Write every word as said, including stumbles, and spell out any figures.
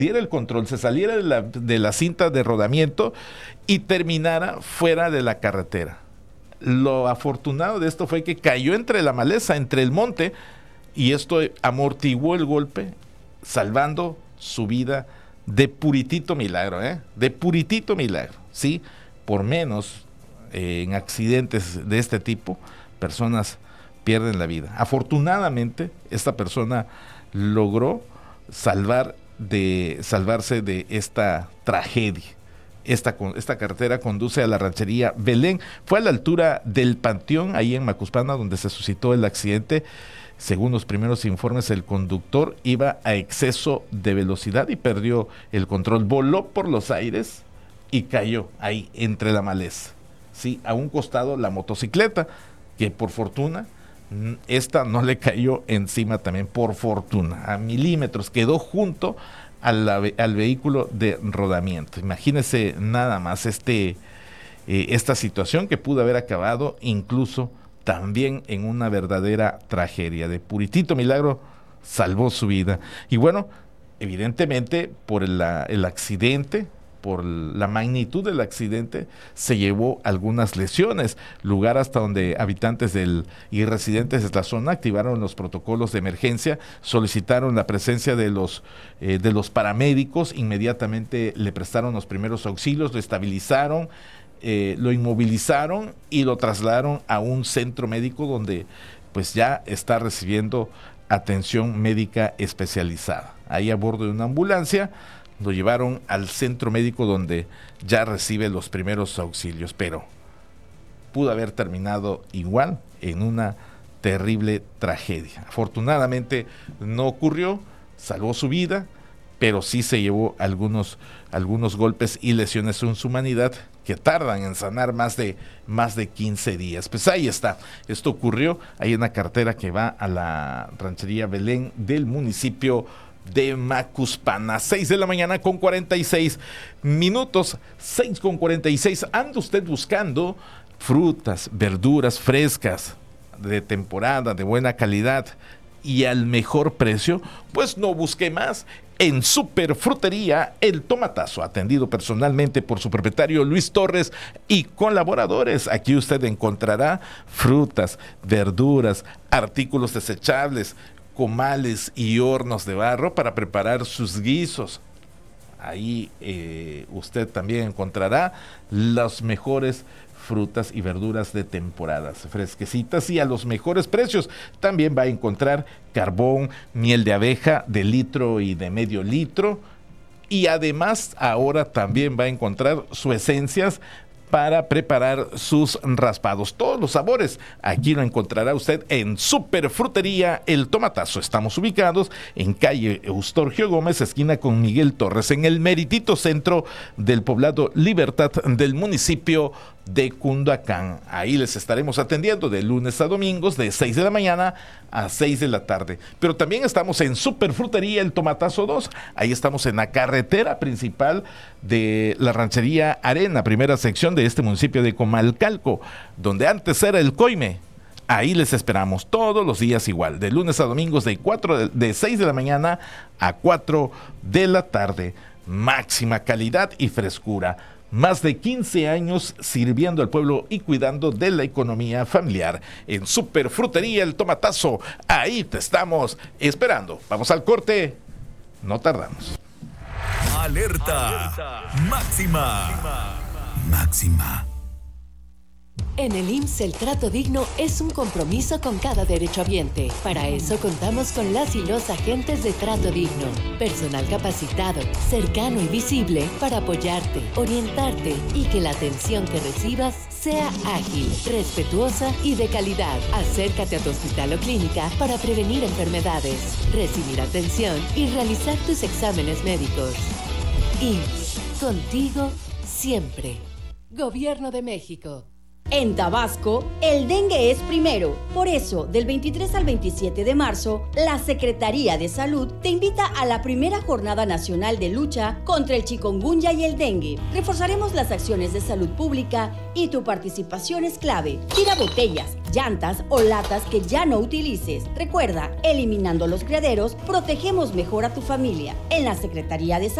diera el control, se saliera de la, de la cinta de rodamiento y terminara fuera de la carretera. Lo afortunado de esto fue que cayó entre la maleza, entre el monte, y esto amortiguó el golpe, salvando su vida de puritito milagro, ¿eh? De puritito milagro, ¿sí? Por menos, eh, en accidentes de este tipo, personas pierden la vida. Afortunadamente, esta persona logró salvar de, salvarse de esta tragedia. Esta, esta carretera conduce a la ranchería Belén. Fue a la altura del Panteón, ahí en Macuspana, donde se suscitó el accidente. Según los primeros informes, el conductor iba a exceso de velocidad y perdió el control. Voló por los aires y cayó ahí entre la maleza. Sí, a un costado la motocicleta, que por fortuna, esta no le cayó encima también, por fortuna. A milímetros, quedó junto al, al vehículo de rodamiento. Imagínese nada más este, eh, esta situación que pudo haber acabado incluso también en una verdadera tragedia. De puritito milagro salvó su vida. Y bueno, evidentemente por la, el accidente, por la magnitud del accidente, se llevó algunas lesiones, lugar hasta donde habitantes del, y residentes de esta zona activaron los protocolos de emergencia, solicitaron la presencia de los, eh, de los paramédicos, inmediatamente le prestaron los primeros auxilios, lo estabilizaron, eh, lo inmovilizaron y lo trasladaron a un centro médico donde pues ya está recibiendo atención médica especializada. Ahí a bordo de una ambulancia lo llevaron al centro médico donde ya recibe los primeros auxilios, pero pudo haber terminado igual en una terrible tragedia. Afortunadamente no ocurrió, salvó su vida, pero sí se llevó algunos, algunos golpes y lesiones en su humanidad que tardan en sanar más de, más de quince días. Pues ahí está, esto ocurrió ahí en la carretera que va a la ranchería Belén del municipio de Macuspana. Seis de la mañana con cuarenta y seis minutos, seis con cuarenta y seis. Anda usted buscando frutas, verduras frescas, de temporada, de buena calidad y al mejor precio, pues no busque más. En Superfrutería El Tomatazo, atendido personalmente por su propietario Luis Torres y colaboradores. Aquí usted encontrará frutas, verduras, artículos desechables, comales y hornos de barro para preparar sus guisos. Ahí eh, usted también encontrará las mejores frutas y verduras de temporadas, fresquecitas y a los mejores precios. También va a encontrar carbón, miel de abeja de litro y de medio litro. Y además ahora también va a encontrar sus esencias para preparar sus raspados. Todos los sabores, aquí lo encontrará usted en Superfrutería El Tomatazo. Estamos ubicados en calle Eustorgio Gómez, esquina con Miguel Torres, en el meritito centro del poblado Libertad del municipio de Cunduacán. Ahí les estaremos atendiendo de lunes a domingos de seis de la mañana a seis de la tarde. Pero también estamos en Superfrutería El Tomatazo dos. Ahí estamos en la carretera principal de la ranchería Arena, primera sección de este municipio de Comalcalco, donde antes era el Coime. Ahí les esperamos todos los días igual, de lunes a domingos de, cuatro de, de seis de la mañana a cuatro de la tarde. Máxima calidad y frescura. Más de quince años sirviendo al pueblo y cuidando de la economía familiar. En Superfrutería El Tomatazo, ahí te estamos esperando. Vamos al corte, no tardamos. Alerta, Alerta. Máxima. Máxima. En el I M S S el trato digno es un compromiso con cada derechohabiente. Para eso contamos con las y los agentes de trato digno. Personal capacitado, cercano y visible para apoyarte, orientarte y que la atención que recibas sea ágil, respetuosa y de calidad. Acércate a tu hospital o clínica para prevenir enfermedades, recibir atención y realizar tus exámenes médicos. I M S S, contigo siempre. Gobierno de México. En Tabasco, el dengue es primero. Por eso, del veintitrés al veintisiete de marzo, la Secretaría de Salud te invita a la primera Jornada Nacional de Lucha contra el chikungunya y el dengue. Reforzaremos las acciones de salud pública y tu participación es clave. Tira botellas, llantas o latas que ya no utilices. Recuerda, eliminando los criaderos, protegemos mejor a tu familia. En la Secretaría de Salud